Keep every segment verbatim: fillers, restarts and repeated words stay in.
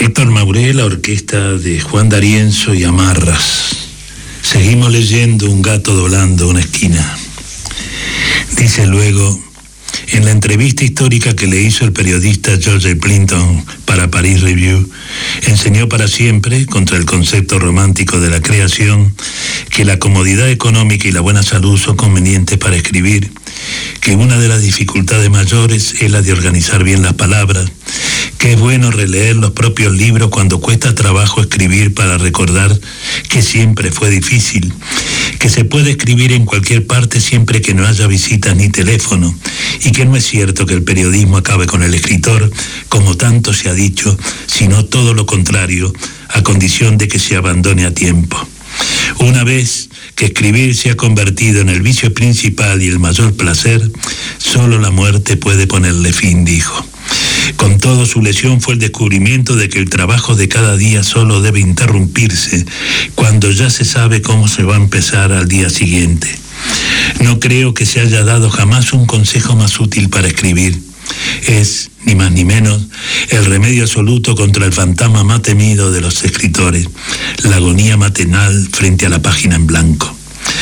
Héctor Mauré, la orquesta de Juan D'Arienzo y Amarras. Seguimos leyendo Un gato doblando una esquina. Dice luego, en la entrevista histórica que le hizo el periodista George Plimpton para Paris Review, enseñó para siempre, contra el concepto romántico de la creación, que la comodidad económica y la buena salud son convenientes para escribir, que una de las dificultades mayores es la de organizar bien las palabras, que es bueno releer los propios libros cuando cuesta trabajo escribir para recordar que siempre fue difícil, que se puede escribir en cualquier parte siempre que no haya visitas ni teléfono, y que no es cierto que el periodismo acabe con el escritor, como tanto se ha dicho, sino todo lo contrario, a condición de que se abandone a tiempo. Una vez que escribir se ha convertido en el vicio principal y el mayor placer, solo la muerte puede ponerle fin, dijo. Con todo, su lesión fue el descubrimiento de que el trabajo de cada día solo debe interrumpirse cuando ya se sabe cómo se va a empezar al día siguiente. No creo que se haya dado jamás un consejo más útil para escribir. Es, ni más ni menos, el remedio absoluto contra el fantasma más temido de los escritores, la agonía matinal frente a la página en blanco.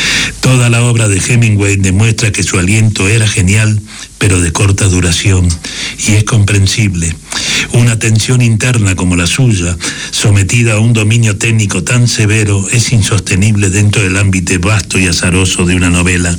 Toda la obra de Hemingway demuestra que su aliento era genial, pero de corta duración, y es comprensible. Una tensión interna como la suya, sometida a un dominio técnico tan severo, es insostenible dentro del ámbito vasto y azaroso de una novela.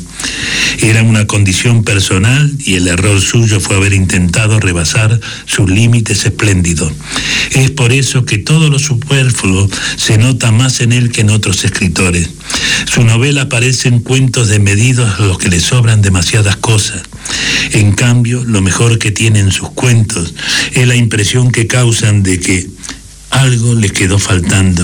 Era una condición personal y el error suyo fue haber intentado rebasar sus límites espléndidos. Es por eso que todo lo superfluo se nota más en él que en otros escritores. Su novela parecen cuentos desmedidos a los que le sobran demasiadas cosas. En cambio, lo mejor que tienen sus cuentos es la impresión que causan de que algo le quedó faltando,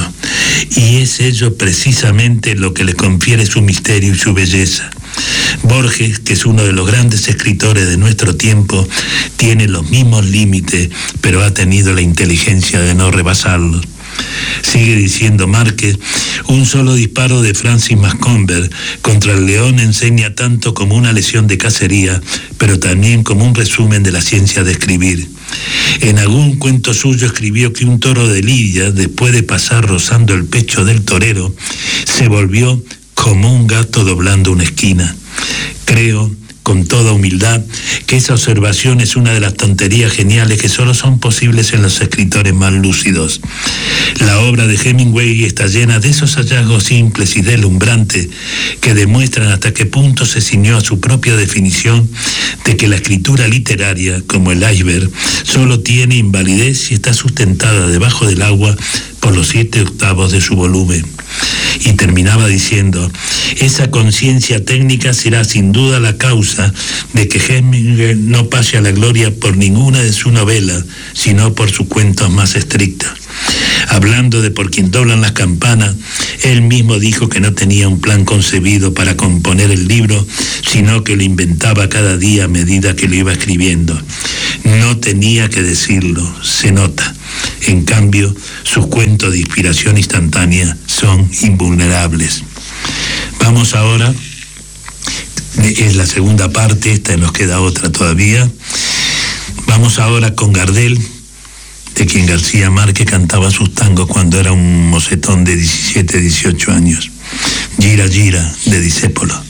y es ello precisamente lo que le confiere su misterio y su belleza. Borges, que es uno de los grandes escritores de nuestro tiempo, tiene los mismos límites, pero ha tenido la inteligencia de no rebasarlos. Sigue diciendo Márquez, un solo disparo de Francis Macomber contra el león enseña tanto como una lección de cacería, pero también como un resumen de la ciencia de escribir. En algún cuento suyo escribió que un toro de lidia, después de pasar rozando el pecho del torero, se volvió como un gato doblando una esquina. Creo, con toda humildad, que esa observación es una de las tonterías geniales que solo son posibles en los escritores más lúcidos. La obra de Hemingway está llena de esos hallazgos simples y deslumbrantes que demuestran hasta qué punto se ciñó a su propia definición de que la escritura literaria, como el iceberg, solo tiene invalidez si está sustentada debajo del agua por los siete octavos de su volumen. Y terminaba diciendo, esa conciencia técnica será sin duda la causa de que Hemingway no pase a la gloria por ninguna de sus novelas, sino por sus cuentos más estrictos. Hablando de Por quien doblan las campanas, él mismo dijo que no tenía un plan concebido para componer el libro, sino que lo inventaba cada día a medida que lo iba escribiendo. No tenía que decirlo, se nota. En cambio, sus cuentos de inspiración instantánea son invulnerables. Vamos ahora, es la segunda parte, esta nos queda otra todavía. Vamos ahora con Gardel, de quien García Márquez cantaba sus tangos cuando era un mocetón de diecisiete, dieciocho años. Gira, gira, de Discépolo.